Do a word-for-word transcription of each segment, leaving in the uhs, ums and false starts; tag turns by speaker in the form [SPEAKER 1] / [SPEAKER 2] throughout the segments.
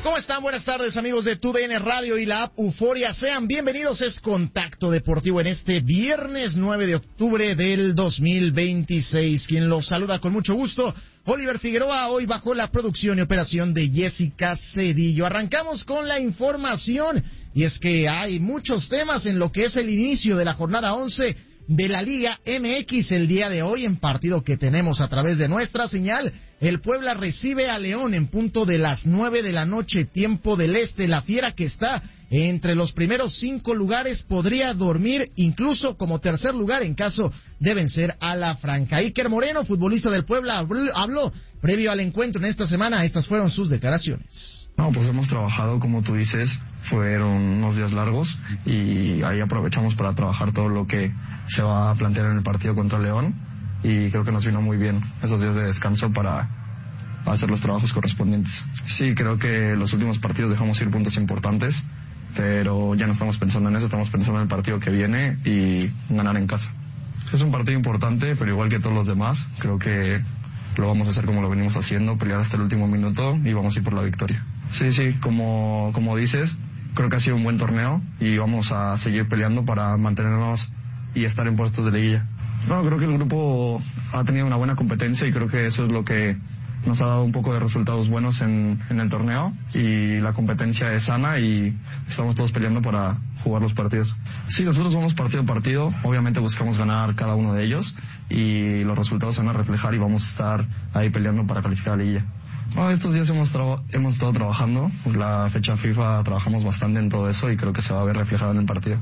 [SPEAKER 1] ¿Cómo están? Buenas tardes, amigos de T U D N Radio y la app Euforia. Sean bienvenidos. Es Contacto Deportivo en este viernes nueve de octubre del dos mil veintiséis. Quien los saluda con mucho gusto, Oliver Figueroa, hoy bajo la producción y operación de Jessica Cedillo. Arrancamos con la información, y es que hay muchos temas en lo que es el inicio de la jornada once de la Liga M X. El día de hoy, en partido que tenemos a través de nuestra señal, el Puebla recibe a León en punto de las nueve de la noche, tiempo del este. La Fiera, que está entre los primeros cinco lugares, podría dormir incluso como tercer lugar en caso de vencer a la Franja. Iker Moreno, futbolista del Puebla, habló previo al encuentro en esta semana. Estas fueron sus declaraciones.
[SPEAKER 2] No, pues hemos trabajado, como tú dices, fueron unos días largos y ahí aprovechamos para trabajar todo lo que se va a plantear en el partido contra León, y creo que nos vino muy bien esos días de descanso para hacer los trabajos correspondientes. Sí, creo que los últimos partidos dejamos ir puntos importantes, pero ya no estamos pensando en eso, estamos pensando en el partido que viene y ganar en casa. Es un partido importante, pero igual que todos los demás, creo que lo vamos a hacer como lo venimos haciendo, pelear hasta el último minuto y vamos a ir por la victoria. Sí, sí, como, como dices, creo que ha sido un buen torneo y vamos a seguir peleando para mantenernos y estar en puestos de liguilla. No, creo que el grupo ha tenido una buena competencia y creo que eso es lo que nos ha dado un poco de resultados buenos en, en el torneo, y la competencia es sana y estamos todos peleando para jugar los partidos. Sí, nosotros vamos partido a partido, obviamente buscamos ganar cada uno de ellos y los resultados se van a reflejar y vamos a estar ahí peleando para calificar a la liguilla. Bueno, estos días hemos, traba- hemos estado trabajando, la fecha FIFA trabajamos bastante en todo eso y creo que se va a ver reflejado en el partido.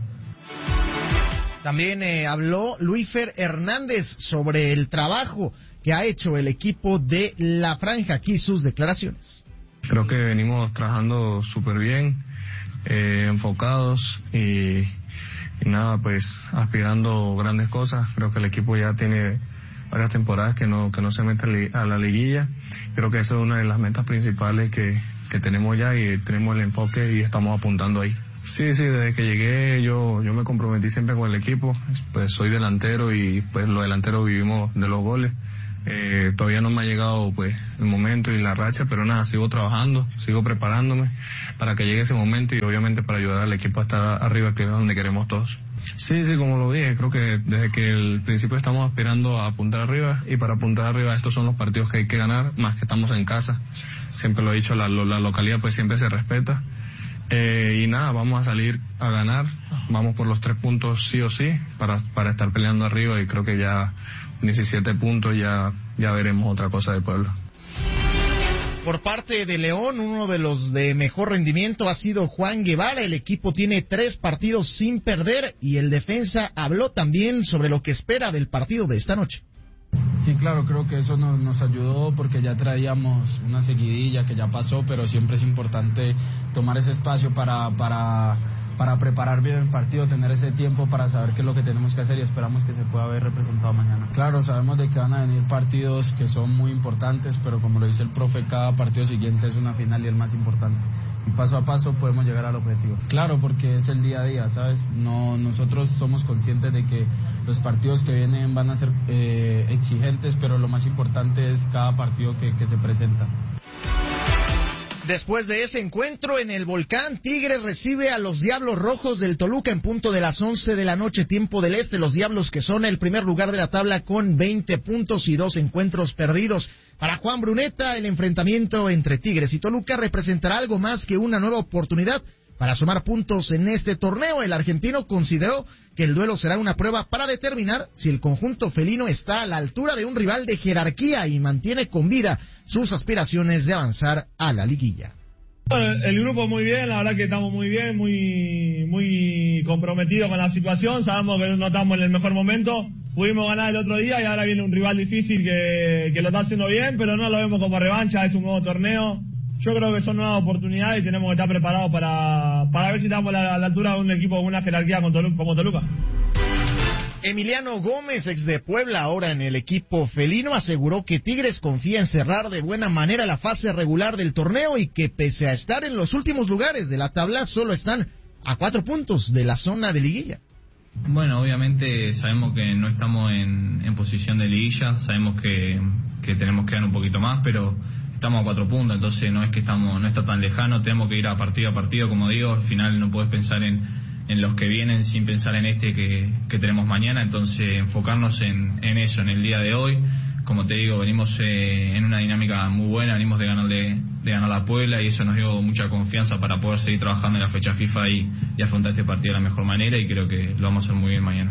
[SPEAKER 1] También eh, habló Luífer Hernández sobre el trabajo que ha hecho el equipo de la Franja. Aquí sus declaraciones.
[SPEAKER 2] Creo que venimos trabajando súper bien, eh, enfocados y, y nada, pues aspirando grandes cosas. Creo que el equipo ya tiene varias temporadas que no que no se mete a la liguilla. Creo que esa es una de las metas principales que, que tenemos ya, y tenemos el enfoque y estamos apuntando ahí. Sí, sí, desde que llegué yo yo me comprometí siempre con el equipo. Pues soy delantero y pues los delanteros vivimos de los goles. Eh, todavía no me ha llegado pues el momento y la racha, pero nada, sigo trabajando, sigo preparándome para que llegue ese momento y obviamente para ayudar al equipo a estar arriba, que es donde queremos todos. Sí, sí, como lo dije, creo que desde que el principio estamos aspirando a apuntar arriba, y para apuntar arriba estos son los partidos que hay que ganar, más que estamos en casa. Siempre lo he dicho, la, la localidad pues siempre se respeta. Eh, y nada, vamos a salir a ganar, vamos por los tres puntos sí o sí para para estar peleando arriba, y creo que ya diecisiete puntos ya ya veremos otra cosa de Puebla.
[SPEAKER 1] Por parte de León, uno de los de mejor rendimiento ha sido Juan Guevara. El equipo tiene tres partidos sin perder y el defensa habló también sobre lo que espera del partido de esta noche.
[SPEAKER 3] Sí, claro, creo que eso nos, nos ayudó porque ya traíamos una seguidilla que ya pasó, pero siempre es importante tomar ese espacio para, para, para preparar bien el partido, tener ese tiempo para saber qué es lo que tenemos que hacer, y esperamos que se pueda ver representado mañana. Claro, sabemos de que van a venir partidos que son muy importantes, pero como lo dice el profe, cada partido siguiente es una final y el más importante. Y paso a paso podemos llegar al objetivo. Claro, porque es el día a día, ¿sabes? No, nosotros somos conscientes de que los partidos que vienen van a ser eh, exigentes, pero lo más importante es cada partido que, que se presenta.
[SPEAKER 1] Después de ese encuentro en el Volcán, Tigres recibe a los Diablos Rojos del Toluca en punto de las once de la noche, tiempo del este. Los Diablos, que son el primer lugar de la tabla con veinte puntos y dos encuentros perdidos. Para Juan Bruneta, el enfrentamiento entre Tigres y Toluca representará algo más que una nueva oportunidad para sumar puntos en este torneo. El argentino consideró que el duelo será una prueba para determinar si el conjunto felino está a la altura de un rival de jerarquía y mantiene con vida sus aspiraciones de avanzar a la liguilla.
[SPEAKER 4] Bueno, el grupo muy bien, la verdad que estamos muy bien, muy muy comprometidos con la situación, sabemos que no estamos en el mejor momento, pudimos ganar el otro día y ahora viene un rival difícil que, que lo está haciendo bien, pero no lo vemos como revancha, es un nuevo torneo. Yo creo que son nuevas oportunidades y tenemos que estar preparados para, para ver si estamos a la, a la altura de un equipo con una jerarquía como Toluca. Como Toluca.
[SPEAKER 1] Emiliano Gómez, ex de Puebla, ahora en el equipo felino, aseguró que Tigres confía en cerrar de buena manera la fase regular del torneo y que pese a estar en los últimos lugares de la tabla, solo están a cuatro puntos de la zona de liguilla.
[SPEAKER 5] Bueno, obviamente sabemos que no estamos en, en posición de liguilla, sabemos que, que tenemos que ganar un poquito más, pero estamos a cuatro puntos, entonces no es que estamos, no está tan lejano, tenemos que ir a partido a partido, como digo, al final no podés pensar en, en los que vienen sin pensar en este que, que tenemos mañana, entonces enfocarnos en, en eso, en el día de hoy. Como te digo, venimos eh, en una dinámica muy buena, venimos de ganarle, de ganar a Puebla y eso nos dio mucha confianza para poder seguir trabajando en la fecha FIFA y, y afrontar este partido de la mejor manera, y creo que lo vamos a hacer muy bien mañana.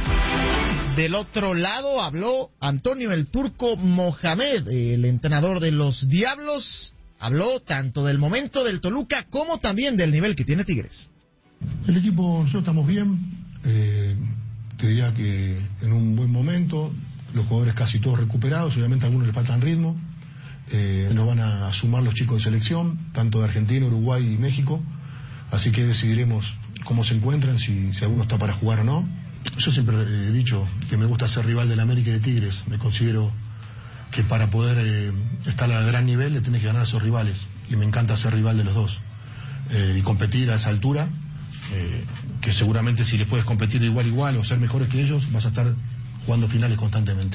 [SPEAKER 1] Del otro lado habló Antonio el Turco Mohamed, el entrenador de los Diablos. Habló tanto del momento del Toluca como también del nivel que tiene Tigres.
[SPEAKER 6] El equipo, nosotros estamos bien, eh, te diría que en un buen momento, los jugadores casi todos recuperados, obviamente a algunos les faltan ritmo, eh, nos van a sumar los chicos de selección, tanto de Argentina, Uruguay y México, así que decidiremos cómo se encuentran, si, si alguno está para jugar o no. Yo siempre he dicho que me gusta ser rival del América y de Tigres, me considero que para poder eh, estar a gran nivel le tenés que ganar a esos rivales, y me encanta ser rival de los dos, eh, y competir a esa altura, eh, que seguramente si les puedes competir de igual a igual o ser mejores que ellos, vas a estar jugando finales constantemente.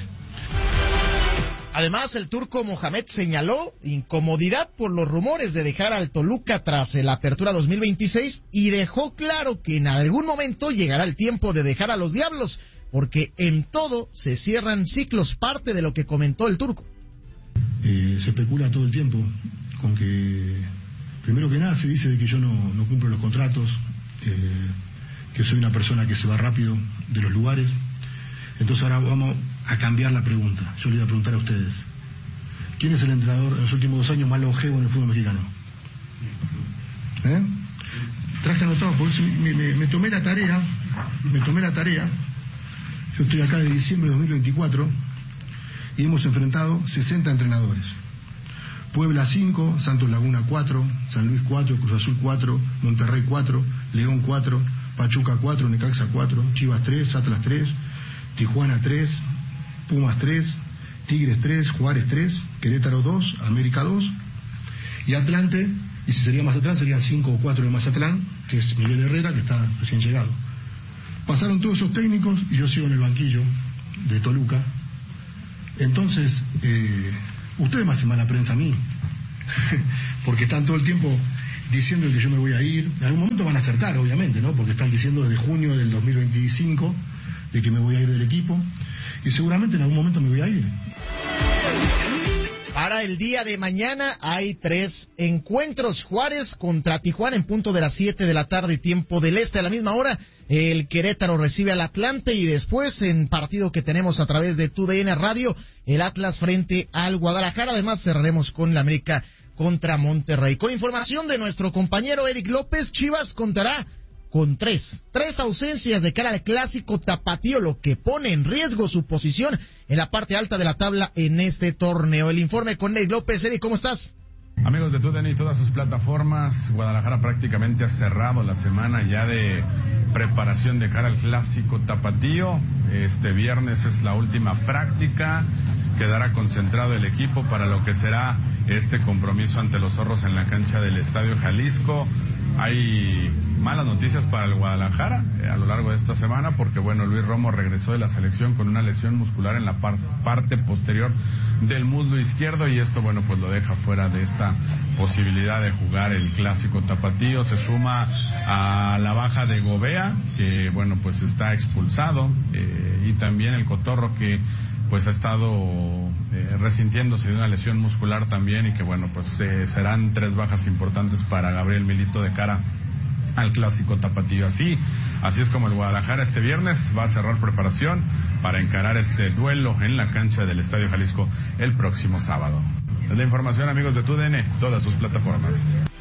[SPEAKER 1] Además, el Turco Mohamed señaló incomodidad por los rumores de dejar al Toluca tras la apertura dos mil veintiséis y dejó claro que en algún momento llegará el tiempo de dejar a los Diablos, porque en todo se cierran ciclos, parte de lo que comentó el Turco.
[SPEAKER 6] Eh, se especula todo el tiempo con que, primero que nada, se dice de que yo no, no cumplo los contratos, eh, que soy una persona que se va rápido de los lugares. Entonces ahora vamos a cambiar la pregunta. Yo le voy a preguntar a ustedes: ¿quién es el entrenador en los últimos dos años más longevo en el fútbol mexicano? ¿Eh? Traje anotado, por eso me, me, me tomé la tarea, me tomé la tarea. Yo estoy acá de diciembre de dos mil veinticuatro y hemos enfrentado sesenta entrenadores. Puebla cinco, Santos Laguna cuatro, San Luis cuatro, Cruz Azul cuatro, Monterrey cuatro, León cuatro, Pachuca cuatro, Necaxa cuatro, Chivas tres, Atlas tres, Tijuana tres, Pumas tres, Tigres tres, Juárez tres, Querétaro dos, América dos y Atlante, y si sería Mazatlán serían cinco o cuatro de Mazatlán, que es Miguel Herrera, que está recién llegado. Pasaron todos esos técnicos y yo sigo en el banquillo de Toluca. Entonces, eh, ustedes me hacen mala prensa a mí, porque están todo el tiempo diciendo que yo me voy a ir. En algún momento van a acertar, obviamente, ¿no? Porque están diciendo desde junio del dos mil veinticinco de que me voy a ir del equipo, y seguramente en algún momento me voy a ir.
[SPEAKER 1] Para el día de mañana hay tres encuentros. Juárez contra Tijuana en punto de las siete de la tarde, tiempo del este. A la misma hora, el Querétaro recibe al Atlante, y después, en partido que tenemos a través de Tu D N Radio, el Atlas frente al Guadalajara. Además, cerraremos con la América contra Monterrey. Con información de nuestro compañero Eric López, Chivas contará con tres, tres ausencias de cara al clásico tapatío, lo que pone en riesgo su posición en la parte alta de la tabla en este torneo. El informe con Eric López. Eric, ¿cómo estás?
[SPEAKER 7] Amigos de TUDN y todas sus plataformas, Guadalajara prácticamente ha cerrado la semana ya de preparación de cara al clásico tapatío. Este viernes es la última práctica, quedará concentrado el equipo para lo que será este compromiso ante los Zorros en la cancha del Estadio Jalisco. Hay malas noticias para el Guadalajara eh, a lo largo de esta semana, porque bueno, Luis Romo regresó de la selección con una lesión muscular en la par parte posterior del muslo izquierdo, y esto bueno pues lo deja fuera de esta posibilidad de jugar el clásico tapatío. Se suma a la baja de Gobea, que bueno pues está expulsado, eh, y también el Cotorro, que pues ha estado eh, resintiéndose de una lesión muscular también, y que bueno pues eh, serán tres bajas importantes para Gabriel Milito de cara al clásico tapatío. Así, así es como el Guadalajara este viernes va a cerrar preparación para encarar este duelo en la cancha del Estadio Jalisco el próximo sábado. Es la información, amigos de TUDN, todas sus plataformas.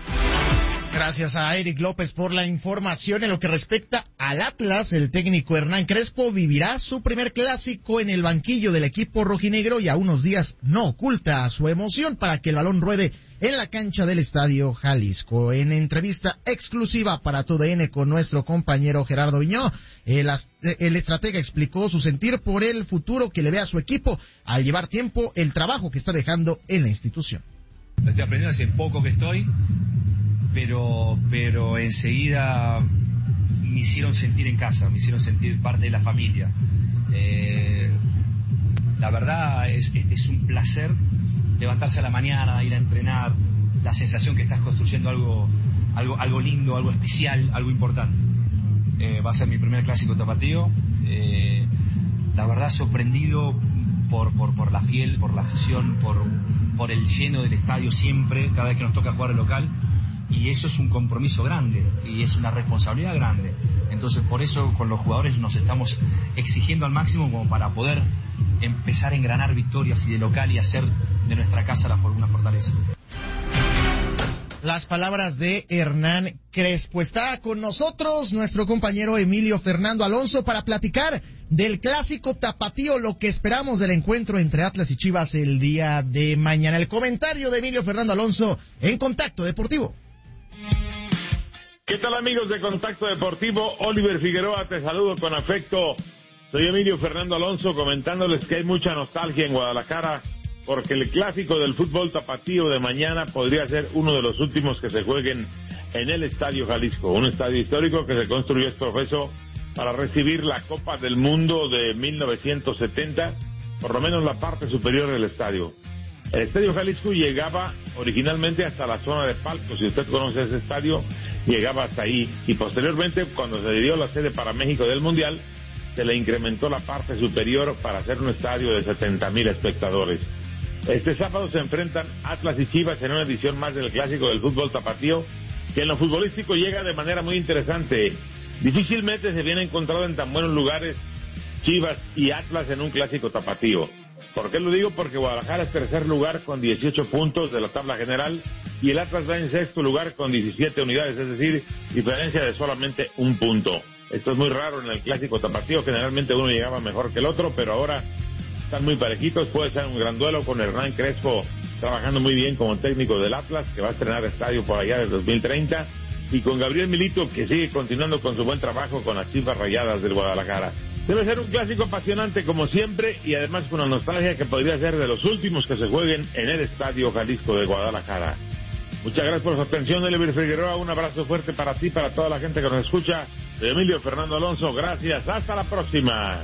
[SPEAKER 1] Gracias a Eric López por la información. En lo que respecta al Atlas, el técnico Hernán Crespo vivirá su primer clásico en el banquillo del equipo rojinegro, y a unos días no oculta su emoción para que el balón ruede en la cancha del Estadio Jalisco. En entrevista exclusiva para TUDN con nuestro compañero Gerardo Viñó, el, el estratega explicó su sentir por el futuro que le ve a su equipo al llevar tiempo el trabajo que está dejando en la institución.
[SPEAKER 8] Estoy aprendiendo hace poco que estoy, pero pero enseguida me hicieron sentir en casa, me hicieron sentir parte de la familia. Eh, la verdad es, es, es un placer levantarse a la mañana, ir a entrenar, la sensación que estás construyendo algo, algo, algo lindo, algo especial, algo importante. Eh, va a ser mi primer clásico tapatío. Eh, la verdad sorprendido por, por, por la fiel, por la afición, por, por el lleno del estadio siempre, cada vez que nos toca jugar el local. Y eso es un compromiso grande y es una responsabilidad grande. Entonces por eso con los jugadores nos estamos exigiendo al máximo como para poder empezar a engranar victorias y de local y hacer de nuestra casa la, una fortaleza.
[SPEAKER 1] Las palabras de Hernán Crespo. Está con nosotros nuestro compañero Emilio Fernando Alonso para platicar del clásico tapatío, lo que esperamos del encuentro entre Atlas y Chivas el día de mañana. El comentario de Emilio Fernando Alonso en Contacto Deportivo.
[SPEAKER 9] ¿Qué tal, amigos de Contacto Deportivo? Oliver Figueroa, te saludo con afecto. Soy Emilio Fernando Alonso, comentándoles que hay mucha nostalgia en Guadalajara, porque el clásico del fútbol tapatío de mañana podría ser uno de los últimos que se jueguen en el Estadio Jalisco, un estadio histórico que se construyó, es profeso, para recibir la Copa del Mundo de mil novecientos setenta, por lo menos la parte superior del estadio. El Estadio Jalisco llegaba originalmente hasta la zona de palcos, si usted conoce ese estadio, llegaba hasta ahí, y posteriormente, cuando se dio la sede para México del Mundial, se le incrementó la parte superior para hacer un estadio de setenta mil espectadores. Este sábado se enfrentan Atlas y Chivas en una edición más del clásico del fútbol tapatío, que en lo futbolístico llega de manera muy interesante. Difícilmente se viene encontrado en tan buenos lugares Chivas y Atlas en un clásico tapatío. ¿Por qué lo digo? Porque Guadalajara es tercer lugar con dieciocho puntos de la tabla general y el Atlas va en sexto lugar con diecisiete unidades, es decir, diferencia de solamente un punto. Esto es muy raro en el clásico tapatío, generalmente uno llegaba mejor que el otro, pero ahora están muy parejitos. Puede ser un gran duelo con Hernán Crespo trabajando muy bien como técnico del Atlas, que va a estrenar estadio por allá del dos mil treinta, y con Gabriel Milito, que sigue continuando con su buen trabajo con las Chivas Rayadas del Guadalajara. Debe ser un clásico apasionante como siempre y además con una nostalgia que podría ser de los últimos que se jueguen en el Estadio Jalisco de Guadalajara. Muchas gracias por su atención, Oliver Figueroa. Un abrazo fuerte para ti, para toda la gente que nos escucha. De Emilio Fernando Alonso, gracias. Hasta la próxima.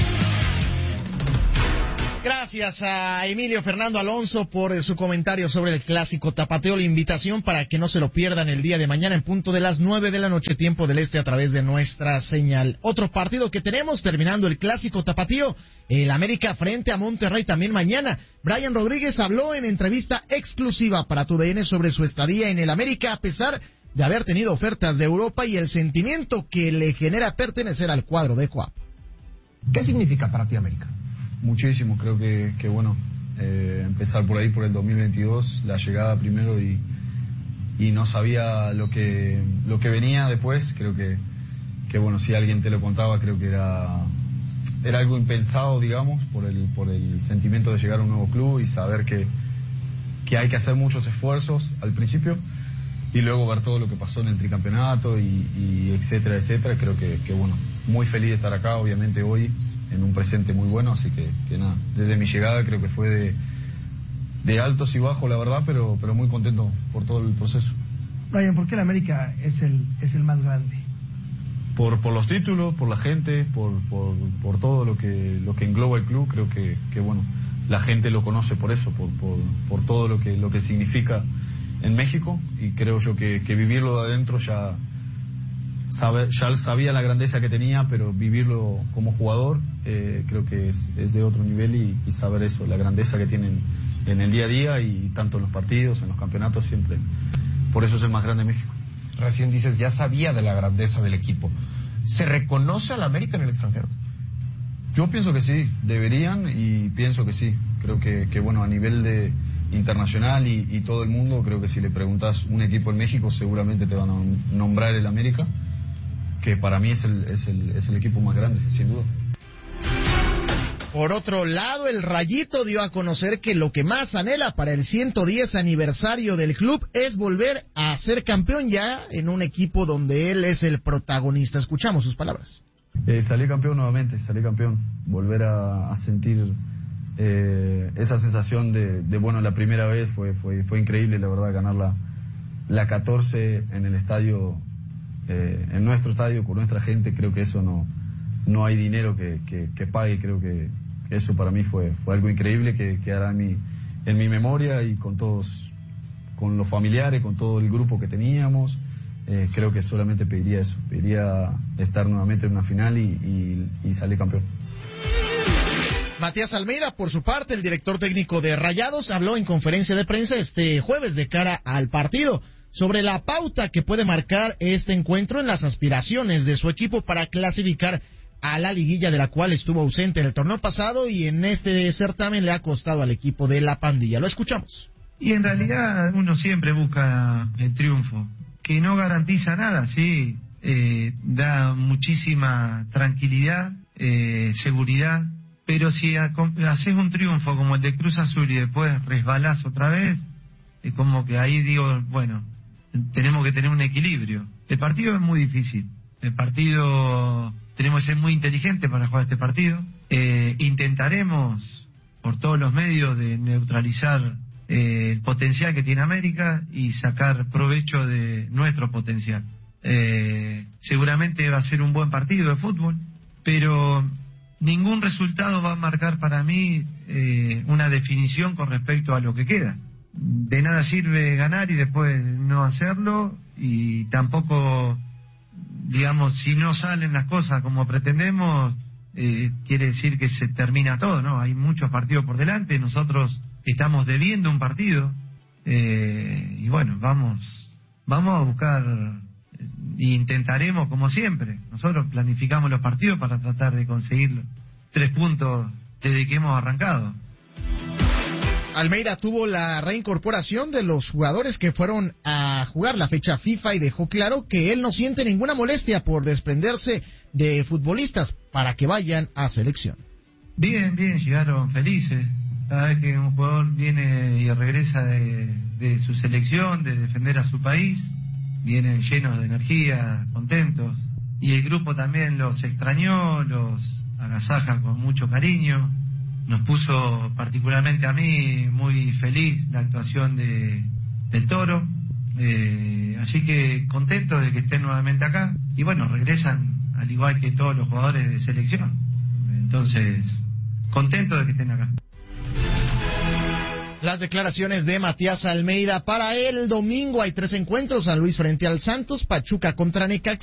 [SPEAKER 1] Gracias a Emilio Fernando Alonso por su comentario sobre el clásico tapateo. La invitación para que no se lo pierdan el día de mañana en punto de las nueve de la noche, tiempo del este, a través de nuestra señal. Otro partido que tenemos terminando el clásico tapatío, el América frente a Monterrey también mañana. Brian Rodríguez habló en entrevista exclusiva para Tu D N sobre su estadía en el América, a pesar de haber tenido ofertas de Europa y el sentimiento que le genera pertenecer al cuadro de Coap.
[SPEAKER 10] ¿Qué significa para ti América?
[SPEAKER 2] Muchísimo, creo que, que bueno, eh, empezar por ahí por el dos mil veintidós, la llegada primero y, y no sabía lo que lo que venía después. Creo que, que bueno, si alguien te lo contaba, creo que era era algo impensado, digamos, por el por el sentimiento de llegar a un nuevo club y saber que, que hay que hacer muchos esfuerzos al principio y luego ver todo lo que pasó en el tricampeonato y, y etcétera, etcétera. Creo que, que bueno, muy feliz de estar acá, obviamente hoy en un presente muy bueno, así que, que nada, desde mi llegada creo que fue de, de altos y bajos, la verdad, pero, pero muy contento por todo el proceso.
[SPEAKER 10] Brian, ¿por qué el América es el, es el más grande?
[SPEAKER 2] Por, por los títulos, por la gente, por, por, por todo lo que, lo que engloba el club. Creo que, que bueno, la gente lo conoce por eso, por, por, por todo lo que, lo que significa en México, y creo yo que, que vivirlo de adentro ya, sabe, ya sabía la grandeza que tenía, pero vivirlo como jugador eh, creo que es, es de otro nivel y, y saber eso, la grandeza que tienen en el día a día y tanto en los partidos, en los campeonatos, siempre. Por eso es el más grande de México.
[SPEAKER 10] Recién dices, ya sabía de la grandeza del equipo. ¿Se reconoce al América en el extranjero?
[SPEAKER 2] Yo pienso que sí, deberían, y pienso que sí. Creo que, que bueno, a nivel de internacional y, y todo el mundo, creo que si le preguntas un equipo en México, seguramente te van a nombrar el América, que para mí es el, es el, es el equipo más grande, sin duda.
[SPEAKER 1] Por otro lado, el Rayito dio a conocer que lo que más anhela para el ciento diez aniversario del club es volver a ser campeón ya en un equipo donde él es el protagonista. Escuchamos sus palabras.
[SPEAKER 2] Eh, salí campeón nuevamente, salí campeón. Volver a, a sentir eh, esa sensación de, de, bueno, la primera vez fue, fue, fue increíble, la verdad, ganar la, la catorce en el estadio, eh, en nuestro estadio, con nuestra gente. Creo que eso no, no hay dinero que, que, que pague. Creo que eso para mí fue, fue algo increíble que, que hará en mi,
[SPEAKER 3] en mi memoria y con todos, con los familiares, con todo el grupo que teníamos. Eh, creo que solamente pediría eso, pediría estar nuevamente en una final y, y, y salir campeón.
[SPEAKER 1] Matías Almeida, por su parte, el director técnico de Rayados, habló en conferencia de prensa este jueves de cara al partido sobre la pauta que puede marcar este encuentro en las aspiraciones de su equipo para clasificar a la liguilla, de la cual estuvo ausente en el torneo pasado y en este certamen le ha costado al equipo de la pandilla. Lo escuchamos.
[SPEAKER 11] Y en realidad uno siempre busca el triunfo, que no garantiza nada, sí, eh, da muchísima tranquilidad, eh, seguridad. Pero si haces un triunfo como el de Cruz Azul y después resbalás otra vez, es como que ahí digo, bueno, tenemos que tener un equilibrio. El partido es muy difícil. El partido, tenemos que ser muy inteligentes para jugar este partido. Eh, intentaremos, por todos los medios, de neutralizar eh, el potencial que tiene América y sacar provecho de nuestro potencial. Eh, seguramente va a ser un buen partido de fútbol, pero ningún resultado va a marcar para mí eh, una definición con respecto a lo que queda. De nada sirve ganar y después no hacerlo, y tampoco, digamos, si no salen las cosas como pretendemos, eh, quiere decir que se termina todo, ¿no? Hay muchos partidos por delante, nosotros estamos debiendo un partido, eh, y bueno, vamos, vamos a buscar e intentaremos como siempre. Nosotros planificamos los partidos para tratar de conseguir tres puntos desde que hemos arrancado.
[SPEAKER 1] Almeida tuvo la reincorporación de los jugadores que fueron a jugar la fecha FIFA y dejó claro que él no siente ninguna molestia por desprenderse de futbolistas para que vayan a selección.
[SPEAKER 11] Bien, bien, llegaron felices. Cada vez que un jugador viene y regresa de, de su selección, de defender a su país, vienen llenos de energía, contentos. Y el grupo también los extrañó, los agasaja con mucho cariño. Nos puso particularmente a mí muy feliz la actuación de del Toro. Eh, así que contentos de que estén nuevamente acá. Y bueno, regresan al igual que todos los jugadores de selección. Entonces, contentos de que estén acá.
[SPEAKER 1] Las declaraciones de Matías Almeida. Para el domingo hay tres encuentros: San Luis frente al Santos, Pachuca contra Necaxa